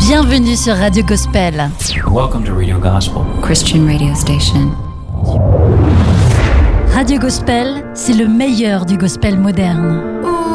Bienvenue sur Radio Gospel. Welcome to Radio Gospel, Christian radio station. Radio Gospel, c'est le meilleur du gospel moderne.